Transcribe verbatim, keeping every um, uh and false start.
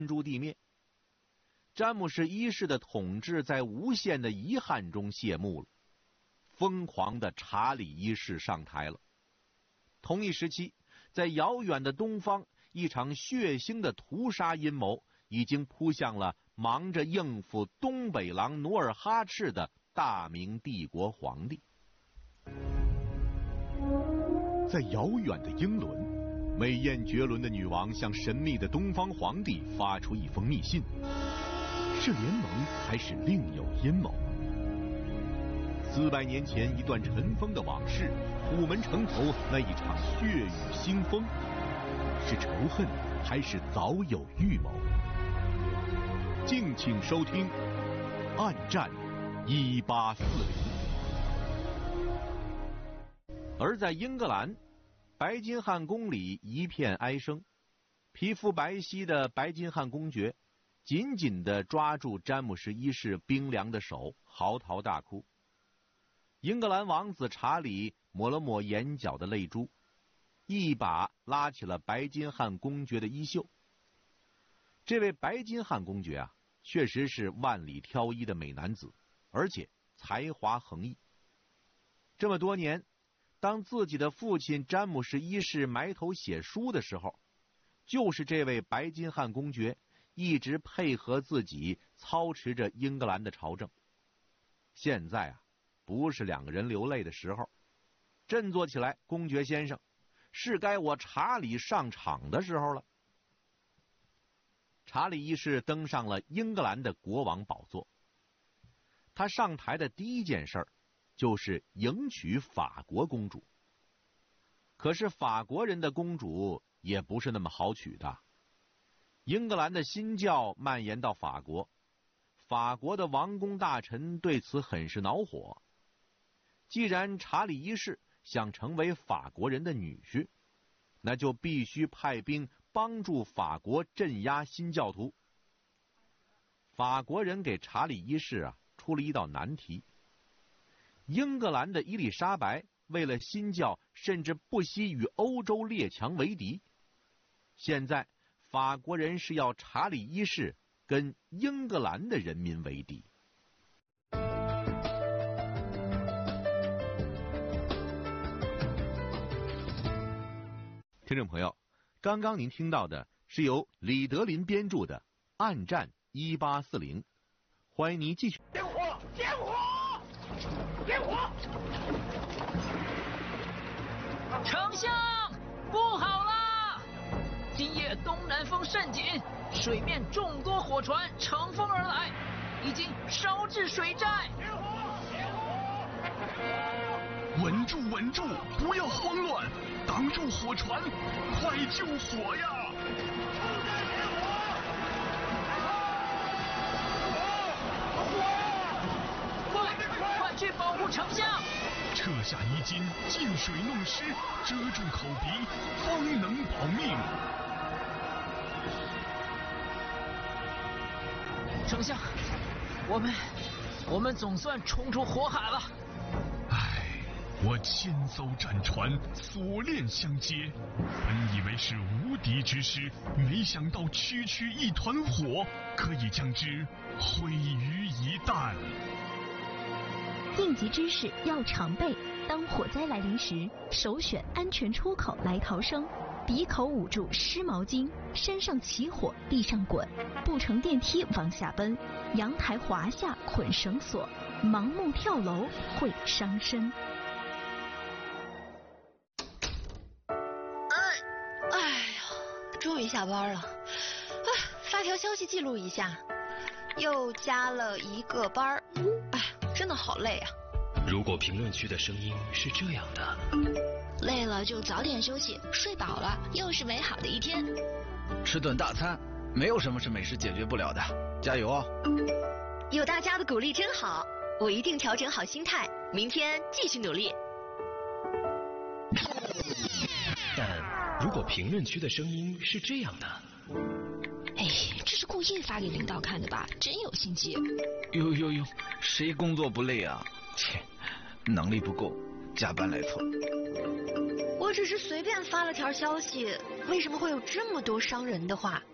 诛地灭。詹姆士一世的统治在无限的遗憾中谢幕了，疯狂的查理一世上台了。同一时期，在遥远的东方，一场血腥的屠杀阴谋已经扑向了忙着应付东北狼努尔哈赤的大明帝国皇帝。在遥远的英伦，美艳绝伦的女王向神秘的东方皇帝发出一封密信，是联盟还是另有阴谋？四百年前一段尘封的往事，虎门城头那一场血雨腥风，是仇恨还是早有预谋？敬请收听《暗战一八四零》。而在英格兰，白金汉宫里一片哀声，皮肤白皙的白金汉公爵紧紧地抓住詹姆士一世冰凉的手，嚎啕大哭。英格兰王子查理抹了抹眼角的泪珠，一把拉起了白金汉公爵的衣袖。这位白金汉公爵啊，确实是万里挑一的美男子，而且才华横溢。这么多年，当自己的父亲詹姆士一世埋头写书的时候，就是这位白金汉公爵一直配合自己操持着英格兰的朝政。现在啊，不是两个人流泪的时候，振作起来，公爵先生，是该我查理上场的时候了。查理一世登上了英格兰的国王宝座，他上台的第一件事儿就是迎娶法国公主。可是法国人的公主也不是那么好娶的。英格兰的新教蔓延到法国，法国的王公大臣对此很是恼火。既然查理一世想成为法国人的女婿，那就必须派兵帮助法国镇压新教徒。法国人给查理一世啊出了一道难题。英格兰的伊丽莎白为了新教，甚至不惜与欧洲列强为敌。现在法国人是要查理一世跟英格兰的人民为敌。听众朋友，刚刚您听到的是由李德林编著的《暗战一八四零》，欢迎您继续。点火！点火！点火！ 丞相，不好了！今夜东南风甚紧，水面众多火船乘风而来，已经烧至水寨。点火！点火！ 稳住，稳住，不要慌乱，挡住火船，快救火呀！ 快，快去保护丞相！ 撤下衣襟，进水弄湿，遮住口鼻，方能保命。 丞相，我们我们总算冲出火海了。 我千艘战船锁链相接，本以为是无敌之师，没想到区区一团火可以将之毁于一旦。 应急知识要常备，当火灾来临时，首选安全出口来逃生。鼻口捂住湿毛巾，身上起火地上滚，不乘电梯往下奔，阳台滑下捆绳索，盲目跳楼会伤身。 终于下班了，啊，发条消息记录一下，又加了一个班儿，哎，真的好累啊。 如果评论区的声音是这样的， 累了就早点休息，睡饱了又是美好的一天。 吃顿大餐，没有什么是美食解决不了的，加油哦！ 有大家的鼓励真好，我一定调整好心态，明天继续努力。 但如果评论区的声音是这样的， 哎，这是故意发给领导看的吧？真有心机。 呦呦呦，谁工作不累啊？切，能力不够，加班来凑。 我只是随便发了条消息，为什么会有这么多伤人的话？